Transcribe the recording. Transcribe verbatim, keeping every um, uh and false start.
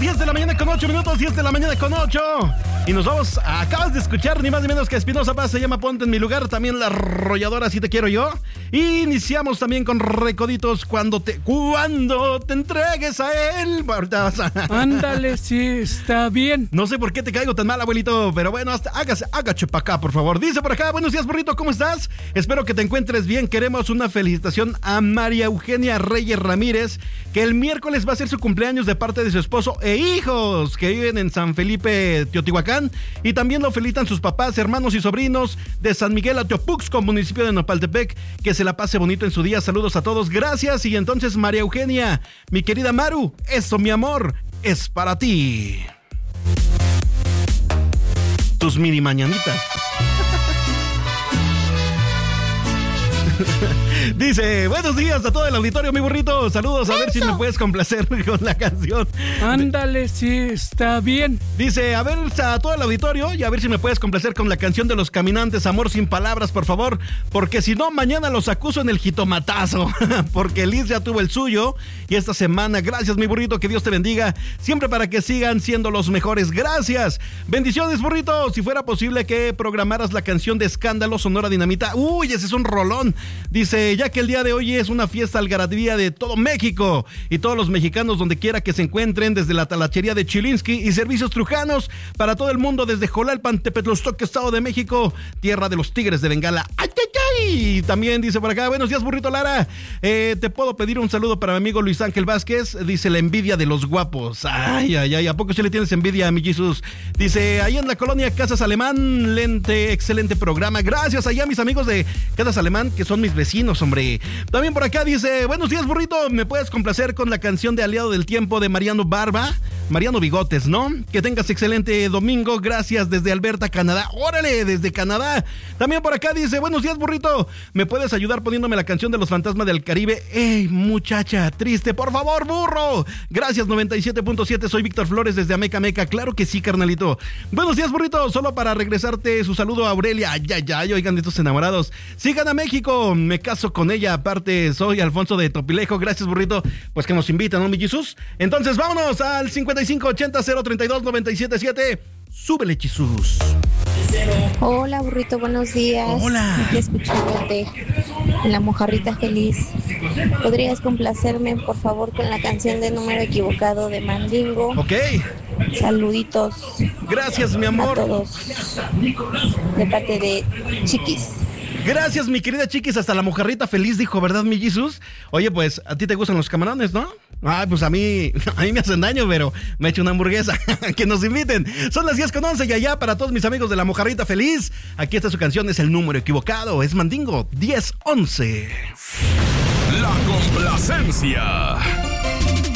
diez de la mañana con ocho minutos, diez de la mañana con ocho. Y nos vamos, acabas de escuchar ni más ni menos que Espinoza Paz, se llama Ponte en mi lugar, también La Arrolladora, Si te quiero yo. Y iniciamos también con Recoditos, cuando te, cuando te entregues a él. Ándale, sí, está bien. No sé por qué te caigo tan mal, abuelito, pero bueno, hasta, hágase, hágase para acá, por favor. Dice por acá, buenos días, burrito, ¿cómo estás? Espero que te encuentres bien. Queremos una felicitación a María Eugenia Reyes Ramírez, que el miércoles va a ser su cumpleaños de parte de su esposo e hijos, que viven en San Felipe, Teotihuacán. Y también lo felicitan sus papás, hermanos y sobrinos de San Miguel Ateopuxco, municipio de Nopaltepec. Que se la pase bonito en su día. Saludos a todos, gracias. Y entonces, María Eugenia, mi querida Maru, eso, mi amor, es para ti. Tus mini mañanitas. Dice, buenos días a todo el auditorio, mi burrito. Saludos, a ver si me puedes complacer con la canción. Ándale, sí, está bien. Dice, a ver a todo el auditorio y a ver si me puedes complacer con la canción de Los Caminantes, Amor sin palabras, por favor. Porque si no, mañana los acuso en el jitomatazo. Porque Liz ya tuvo el suyo. Y esta semana, gracias, mi burrito, que Dios te bendiga. Siempre para que sigan siendo los mejores. Gracias. Bendiciones, burrito. Si fuera posible que programaras la canción de Escándalo, Sonora Dinamita. Uy, ese es un rolón. Dice, ya que el día de hoy es una fiesta algarabía de todo México y todos los mexicanos donde quiera que se encuentren, desde la talachería de Chilinsky y servicios trujanos para todo el mundo desde Jolalpan, Tepetlostoc, Estado de México, tierra de los Tigres de Bengala. ¡Ay, ay, ay! Y también dice por acá, buenos días, burrito Lara. Eh, te puedo pedir un saludo para mi amigo Luis Ángel Vázquez. Dice, la envidia de los guapos. Ay, ay, ay, ¿a poco sí le tienes envidia a mi Jesús? Dice, ahí en la colonia Casas Alemán, lente, excelente programa. Gracias allá a mis amigos de Casas Alemán, que son mis vecinos, hombre. También por acá dice, buenos días, burrito, ¿me puedes complacer con la canción de Aliado del Tiempo de Mariano Barba? Mariano Bigotes, ¿no? Que tengas excelente domingo, gracias desde Alberta, Canadá. ¡Órale, desde Canadá! También por acá dice, buenos días, burrito, ¿me puedes ayudar poniéndome la canción de Los Fantasmas del Caribe? ¡Ey, muchacha triste, por favor, burro! Gracias, noventa y siete punto siete, soy Víctor Flores desde Ameca Meca. Claro que sí, carnalito. Buenos días, burrito, solo para regresarte su saludo a Aurelia. Ay, ay, ay, oigan, estos enamorados. Sigan a México, me caso con ella, aparte soy Alfonso de Topilejo. Gracias, burrito, pues que nos invitan, ¿no, mi Jesús? Entonces vámonos al cincuenta y cinco ochenta cero treinta y dos noventa y siete siete. Súbele, Jesús. Hola, burrito, buenos días. Hola. Aquí escuchándote en La Mojarrita Feliz. ¿Podrías complacerme, por favor, con la canción de Número Equivocado de Mandingo? Ok. Saluditos. Gracias, mi amor. A todos. De parte de Chiquis. Gracias, mi querida Chiquis, hasta La Mojarrita Feliz dijo, ¿verdad, mi Jesús? Oye, pues, a ti te gustan los camarones, ¿no? Ay, pues a mí, a mí me hacen daño, pero me echo una hamburguesa. Que nos inviten. Son las diez con once y allá para todos mis amigos de La Mojarrita Feliz. Aquí está su canción, es El Número Equivocado, es Mandingo, diez once. La complacencia.